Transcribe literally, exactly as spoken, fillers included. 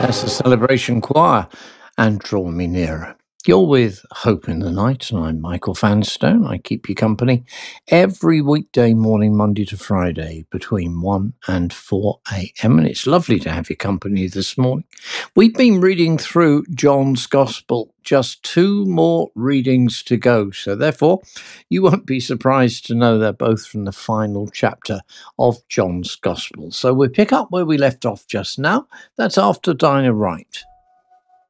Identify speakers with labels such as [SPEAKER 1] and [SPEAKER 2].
[SPEAKER 1] That's the Celebration Choir and Draw Me Nearer. You're with Hope in the Night, and I'm Michael Vanstone. I keep you company every weekday morning, Monday to Friday, between one and four a.m. And it's lovely to have your company this morning. We've been reading through John's Gospel, just two more readings to go. So therefore, you won't be surprised to know they're both from the final chapter of John's Gospel. So we pick up where we left off just now. That's after Dinah Wright.